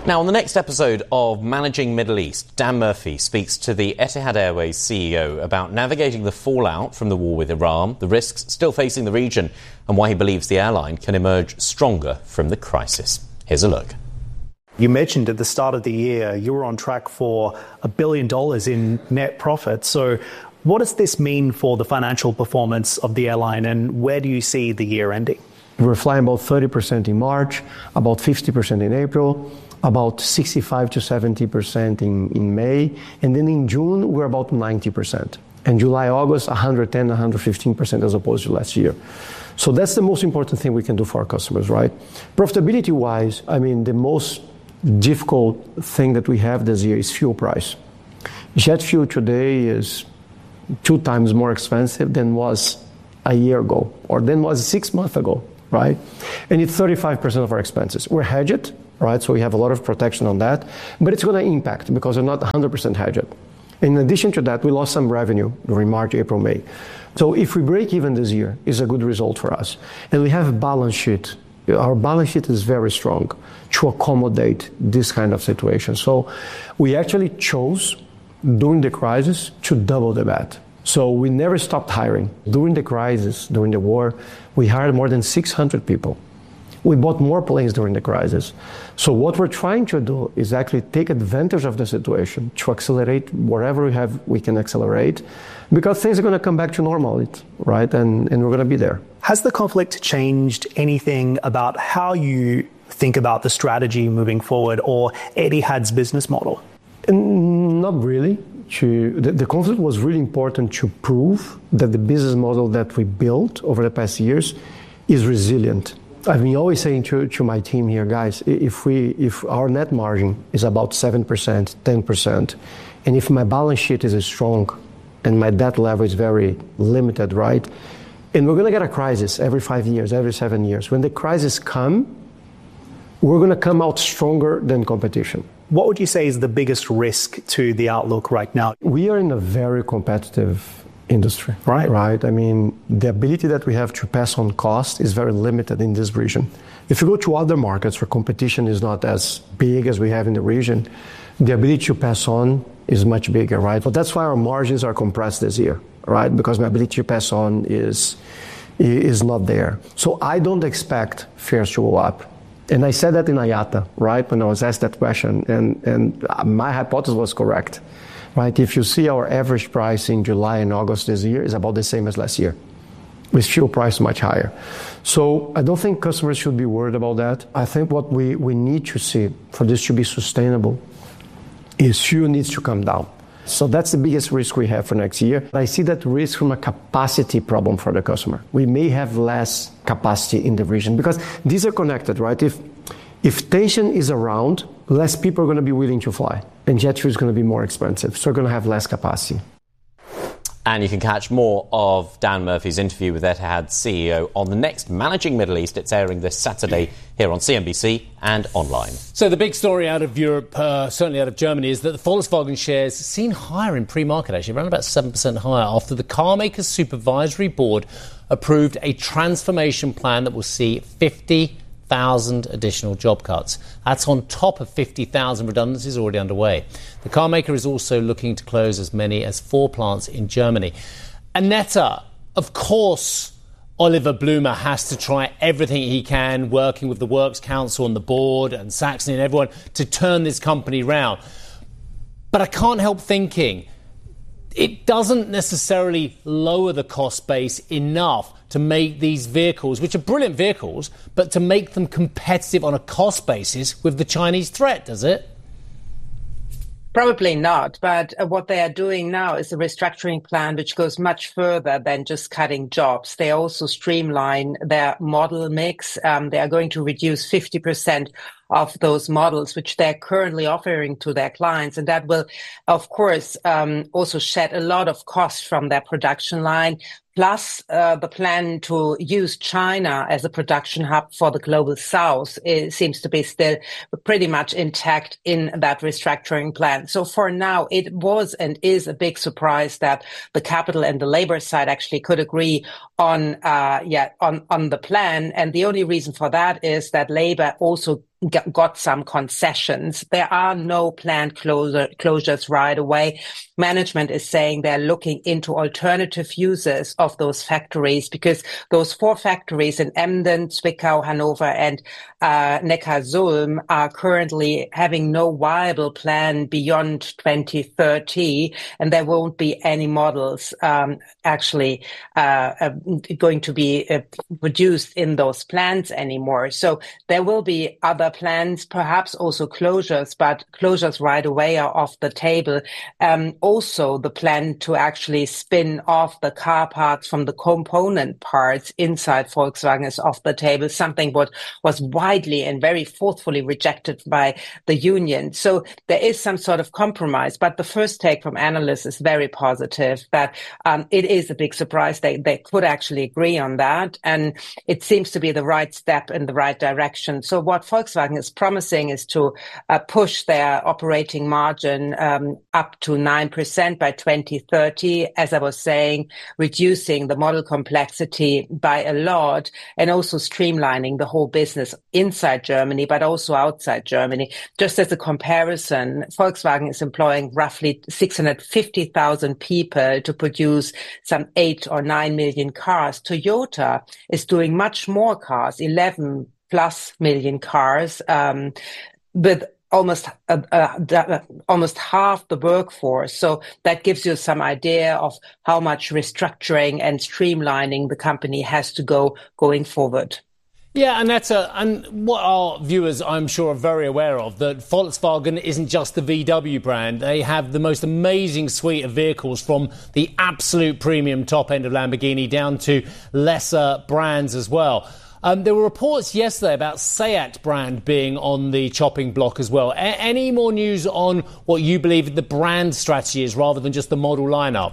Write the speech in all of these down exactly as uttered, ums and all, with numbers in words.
Now, on the next episode of Managing Middle East, Dan Murphy speaks to the Etihad Airways C E O about navigating the fallout from the war with Iran, the risks still facing the region, and why he believes the airline can emerge stronger from the crisis. Here's a look. You mentioned at the start of the year you were on track for a billion dollars in net profit. So what does this mean for the financial performance of the airline, and where do you see the year ending? We're flying about thirty percent in March, about fifty percent in April, about sixty-five to seventy percent in, in May, and then in June we're about ninety percent. And July, August, one hundred ten, one hundred fifteen percent as opposed to last year. So that's the most important thing we can do for our customers, right? Profitability-wise, I mean, the most difficult thing that we have this year is fuel price. Jet fuel today is two times more expensive than was a year ago, or than was six months ago, right? And it's thirty-five percent of our expenses. We're hedged, right? So we have a lot of protection on that, but it's going to impact because we're not one hundred percent hedged. In addition to that, we lost some revenue during March, April, May. So if we break even this year, it's a good result for us. And we have a balance sheet. Our balance sheet is very strong to accommodate this kind of situation. So we actually chose during the crisis to double the bet. So we never stopped hiring. During the crisis, during the war, we hired more than six hundred people. We bought more planes during the crisis. So what we're trying to do is actually take advantage of the situation to accelerate wherever we have, we can accelerate, because things are going to come back to normal, right? And, and we're going to be there. Has the conflict changed anything about how you think about the strategy moving forward or Etihad's business model? Not really. To, the, the conflict was really important to prove that the business model that we built over the past years is resilient. I've been always saying to, to my team here, guys, if we if our net margin is about seven percent, ten percent, and if my balance sheet is strong and my debt level is very limited, right? And we're going to get a crisis every five years, every seven years. When the crisis comes, we're going to come out stronger than competition. What would you say is the biggest risk to the outlook right now? We are in a very competitive industry, right? Right. I mean, the ability that we have to pass on cost is very limited in this region. If you go to other markets where competition is not as big as we have in the region, the ability to pass on is much bigger, right? But that's why our margins are compressed this year, right? Because my ability to pass on is is not there. So I don't expect fares to go up. And I said that in I A T A, right, when I was asked that question, and, and my hypothesis was correct, right? If you see our average price in July and August this year is about the same as last year, with fuel price much higher. So I don't think customers should be worried about that. I think what we, we need to see for this to be sustainable is fuel needs to come down. So that's the biggest risk we have for next year. I see that risk from a capacity problem for the customer. We may have less capacity in the region because these are connected, right? If if tension is around, less people are going to be willing to fly, and jet fuel is going to be more expensive, so we're going to have less capacity. And you can catch more of Dan Murphy's interview with Etihad's C E O on the next Managing Middle East. It's airing this Saturday here on C N B C and online. So the big story out of Europe, uh, certainly out of Germany, is that the Volkswagen shares seen higher in pre-market, actually, around about seven percent higher after the carmaker's supervisory board approved a transformation plan that will see fifty thousand additional job cuts. That's on top of fifty thousand redundancies already underway. The car maker is also looking to close as many as four plants in Germany. Annetta, of course, Oliver Blume has to try everything he can, working with the Works Council and the board and Saxony and everyone, to turn this company round. But I can't help thinking it doesn't necessarily lower the cost base enough to make these vehicles, which are brilliant vehicles, but to make them competitive on a cost basis with the Chinese threat, does it? Probably not, but uh, what they are doing now is a restructuring plan which goes much further than just cutting jobs. They also streamline their model mix. Um, they are going to reduce fifty percent of those models which they're currently offering to their clients. And that will, of course, um, also shed a lot of cost from their production line. Plus, uh, the plan to use China as a production hub for the global south it seems to be still pretty much intact in that restructuring plan. So for now, it was and is a big surprise that the capital and the labor side actually could agree on, uh, yeah, on, on the plan. And the only reason for that is that labor also got some concessions. There are no planned closure, closures right away. Management is saying they're looking into alternative uses of those factories because those four factories in Emden, Zwickau, Hanover, and uh, Neckarsulm are currently having no viable plan beyond twenty thirty, and there won't be any models um, actually uh, uh, going to be uh, produced in those plants anymore. So there will be other plans, perhaps also closures, but closures right away are off the table. Um, also, the plan to actually spin off the car parts from the component parts inside Volkswagen is off the table, something what was widely and very forcefully rejected by the union. So there is some sort of compromise, but the first take from analysts is very positive that um, it is a big surprise. They, they could actually agree on that, and it seems to be the right step in the right direction. So what Volkswagen is promising is to uh, push their operating margin um, up to nine percent by twenty thirty, as I was saying, reducing the model complexity by a lot and also streamlining the whole business inside Germany, but also outside Germany. Just as a comparison, Volkswagen is employing roughly six hundred fifty thousand people to produce some eight or nine million cars. Toyota is doing much more cars, eleven plus million cars, um, with almost uh, uh, almost half the workforce. So that gives you some idea of how much restructuring and streamlining the company has to go going forward. Yeah, and that's a, and what our viewers, I'm sure, are very aware of, that Volkswagen isn't just the V W brand. They have the most amazing suite of vehicles, from the absolute premium top end of Lamborghini down to lesser brands as well. Um, there were reports yesterday about SEAT brand being on the chopping block as well. A- any more news on what you believe the brand strategy is rather than just the model lineup?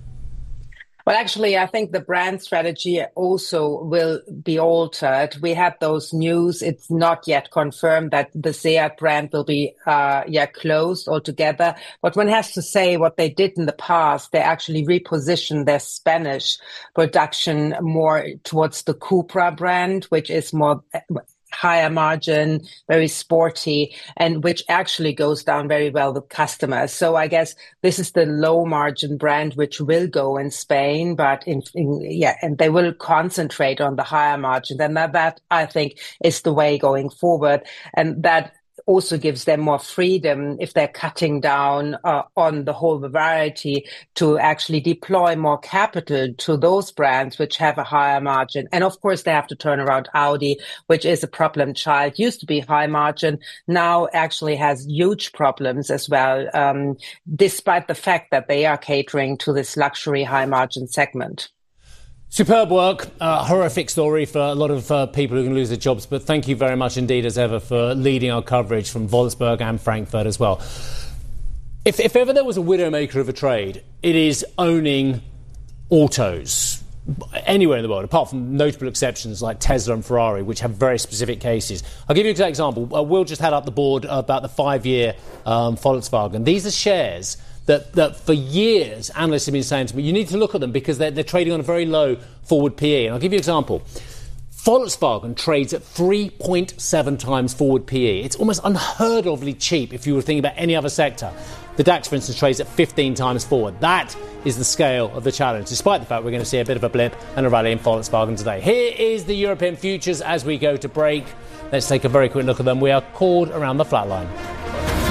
Well, actually, I think the brand strategy also will be altered. We had those news. It's not yet confirmed that the SEAT brand will be uh, yeah, closed altogether. But one has to say what they did in the past. They actually repositioned their Spanish production more towards the Cupra brand, which is more higher margin, very sporty, and which actually goes down very well with customers. So I guess this is the low margin brand which will go in Spain, but in, in yeah, and they will concentrate on the higher margin. And that, that I think is the way going forward. And that also gives them more freedom if they're cutting down uh, on the whole variety to actually deploy more capital to those brands which have a higher margin. And of course, they have to turn around Audi, which is a problem child. Used to be high margin, now actually has huge problems as well, um, despite the fact that they are catering to this luxury high margin segment. Superb work. Uh, horrific story for a lot of uh, people who can lose their jobs. But thank you very much indeed, as ever, for leading our coverage from Wolfsburg and Frankfurt as well. If, if ever there was a widowmaker of a trade, it is owning autos anywhere in the world, apart from notable exceptions like Tesla and Ferrari, which have very specific cases. I'll give you an exact example. Uh, Will just had up the board about the five-year um, Volkswagen. These are shares that, that for years analysts have been saying to me, you need to look at them because they're, they're trading on a very low forward P E. And I'll give you an example. Volkswagen trades at three point seven times forward P E. It's almost unheard ofly cheap if you were thinking about any other sector. The DAX, for instance, trades at fifteen times forward. That is the scale of the challenge, despite the fact we're going to see a bit of a blip and a rally in Volkswagen today. Here is the European futures as we go to break. Let's take a very quick look at them. We are called around the flat line.